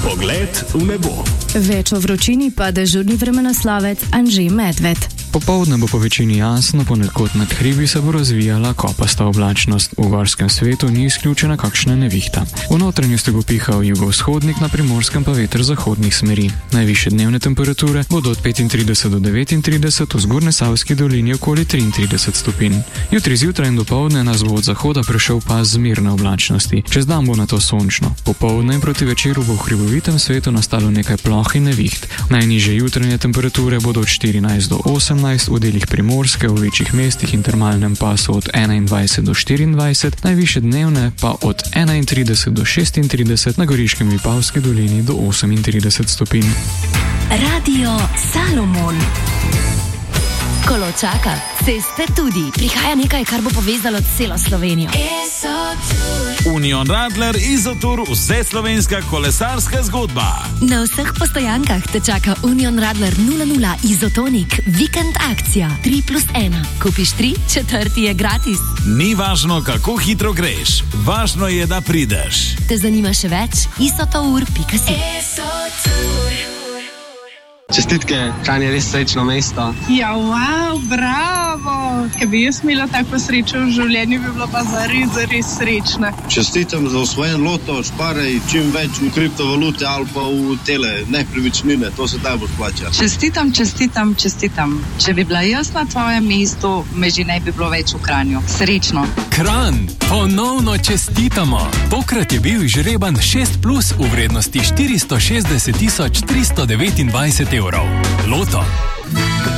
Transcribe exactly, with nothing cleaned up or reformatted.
Pogled v nebo. Več o vročini pa dežurni vremenoslovec Anže Medved. Popoldne bo po večini jasno, ponekod nad hribi se bo razvijala kopasta oblačnost. V gorskem svetu ni izključena kakšna nevihta. V notranjosti bo pihal jugovzhodnik, na primorskem pa veter zahodnih smeri. Najvišje dnevne temperature bodo od petintrideset do devetintrideset, v Zgornjesavski dolini okoli triintrideset stopinj. Jutri zjutraj in dopoldne nas bo od zahoda prešel pas zmerne oblačnosti. Čez dan bo nato sončno. Popoldne in proti večeru bo v hribovitem svetu nastalo nekaj ploh in neviht. Najnižje jutranje temperature bodo od štirinajst do osemnajst, v delih Primorske, v večjih mestih in termalnem pasu od enaindvajset do štiriindvajset, najvišje dnevne pa od enaintrideset do šestintrideset, na Goriškem in Vipavski dolini do osemintrideset stopinj. Radio Salomon. Kolo čaka, ceste tudi. Prihaja nekaj, kar bo povezalo celo Slovenijo. Union Radler Izotur, vse slovenska kolesarska zgodba. Na vseh postojankah te čaka Union Radler nula nula Izotonik, vikend akcija tri plus ena. Kupiš tri, četrti je gratis. Ni važno, kako hitro greš, važno je, da prideš. Te zanima še več? izotour pika si. Čestitke, Kranj je res srečno mesto. Ja, wow, bravo! Ker bi jaz imela tako srečo v življenju, bi bila pa zares, zares srečna. Čestitam za osvojen loto, šparaj čim več v kriptovalute ali pa v tele nepremičnine, to se daj bo splača. Čestitam, čestitam, čestitam. Če bi bila jaz na tvojem mestu, me že ne bi bilo več v Kranju. Srečno. Kranj, ponovno čestitamo. Tokrat je bil žreban šest plus v vrednosti štiristo šestdeset tisoč tristo devetindvajset evrov. Loto.